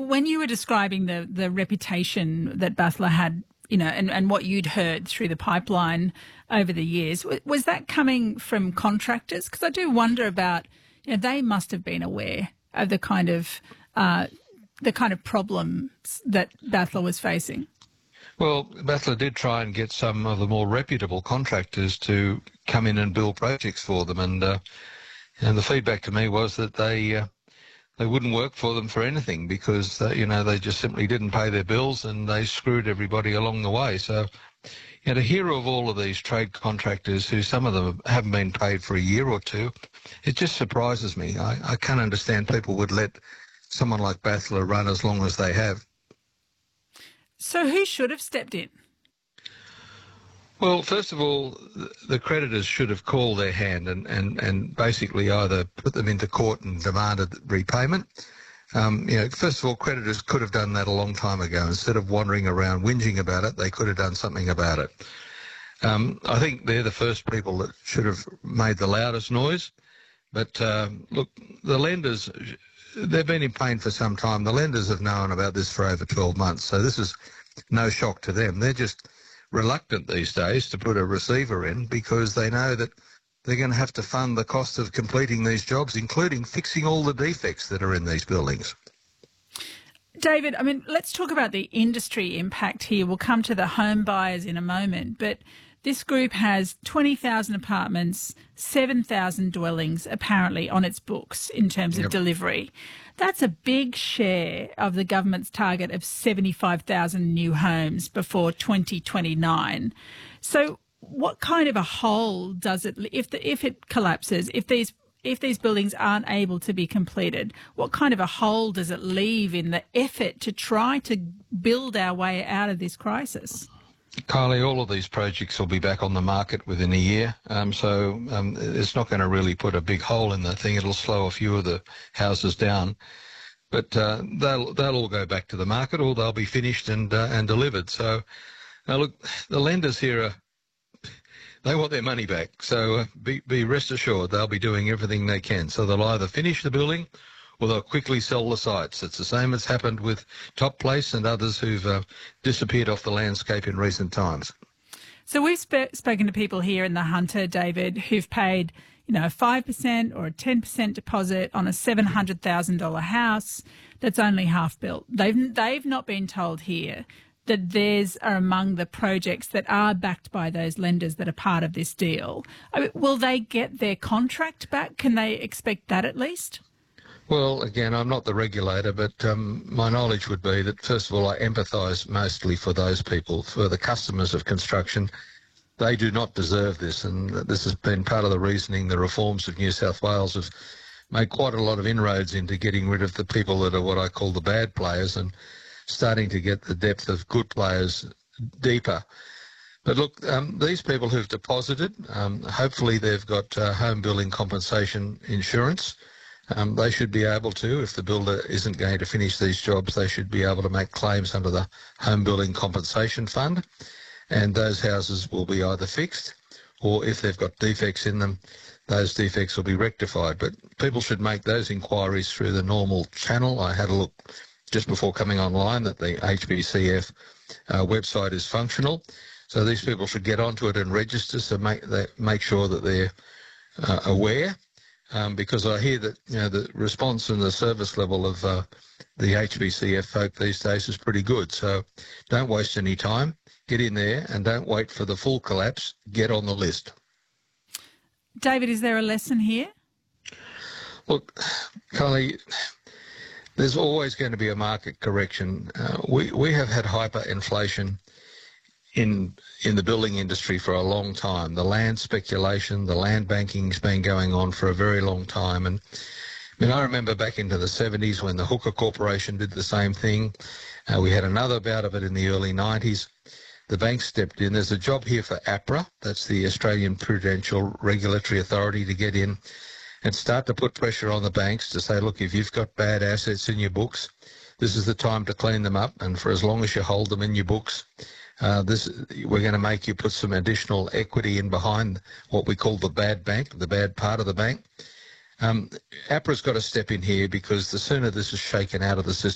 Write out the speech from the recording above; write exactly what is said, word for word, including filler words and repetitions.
when you were describing the, the reputation that Battler had, you know, and, and what you'd heard through the pipeline over the years, was that coming from contractors? Because I do wonder about, you know, they must have been aware of the kind of uh, the kind of problems that Battler was facing. Well, Battler did try and get some of the more reputable contractors to come in and build projects for them, and uh, and the feedback to me was that they uh, they wouldn't work for them for anything because uh, you know they just simply didn't pay their bills and they screwed everybody along the way. So, you know, to hear of all of these trade contractors who some of them haven't been paid for a year or two, it just surprises me. I, I can't understand people would let someone like Battler run as long as they have. So who should have stepped in? Well, first of all, the creditors should have called their hand and, and, and basically either put them into court and demanded repayment. Um, you know, first of all, creditors could have done that a long time ago. Instead of wandering around whinging about it, they could have done something about it. Um, I think they're the first people that should have made the loudest noise. But uh, look, the lenders, they've been in pain for some time. The lenders have known about this for over twelve months, so this is no shock to them. They're just reluctant these days to put a receiver in because they know that they're going to have to fund the cost of completing these jobs, including fixing all the defects that are in these buildings. David, I mean, let's talk about the industry impact here. We'll come to the home buyers in a moment, but this group has twenty thousand apartments, seven thousand dwellings apparently on its books in terms of yep. delivery. That's a big share of the government's target of seventy-five thousand new homes before twenty twenty-nine. So what kind of a hole does it, if the, if it collapses, if these if these buildings aren't able to be completed, what kind of a hole does it leave in the effort to try to build our way out of this crisis? Kylie, all of these projects will be back on the market within a year, um, so um, it's not going to really put a big hole in the thing. It'll slow a few of the houses down, but uh, they'll they'll all go back to the market, or they'll be finished and uh, and delivered. So, now look, the lenders here are they want their money back. So uh, be be rest assured they'll be doing everything they can. So they'll either finish the building, or they'll quickly sell the sites. It's the same as happened with Top Place and others who've uh, disappeared off the landscape in recent times. So we've sp- spoken to people here in the Hunter, David, who've paid, you know, a five percent or a ten percent deposit on a seven hundred thousand dollars house that's only half built. They've, they've not been told here that theirs are among the projects that are backed by those lenders that are part of this deal. I mean, will they get their contract back? Can they expect that at least? Well, again, I'm not the regulator, but um, my knowledge would be that, first of all, I empathise mostly for those people, for the customers of construction. They do not deserve this, and this has been part of the reasoning the reforms of New South Wales have made quite a lot of inroads into getting rid of the people that are what I call the bad players and starting to get the depth of good players deeper. But look, um, these people who've deposited, um, hopefully they've got uh, home building compensation insurance. Um, they should be able to, if the builder isn't going to finish these jobs, they should be able to make claims under the Home Building Compensation Fund, and those houses will be either fixed, or if they've got defects in them, those defects will be rectified. But people should make those inquiries through the normal channel. I had a look just before coming online that the H B C F uh, website is functional, so these people should get onto it and register, so make, they, make sure that they're uh, aware. Um, because I hear that, you know, the response and the service level of uh, the H B C F folk these days is pretty good. So don't waste any time. Get in there and don't wait for the full collapse. Get on the list. David, is there a lesson here? Look, Kylie, there's always going to be a market correction. Uh, we, we have had hyperinflation in in the building industry for a long time. The land speculation, the land banking's been going on for a very long time. And I mean, I remember back into the seventies when the Hooker Corporation did the same thing. Uh, we had another bout of it in the early nineties. The banks stepped in. There's a job here for APRA, that's the Australian Prudential Regulatory Authority, to get in and start to put pressure on the banks to say, look, if you've got bad assets in your books, this is the time to clean them up. And for as long as you hold them in your books, Uh, this we're going to make you put some additional equity in behind what we call the bad bank, the bad part of the bank. Um, APRA's got to step in here, because the sooner this is shaken out of the system,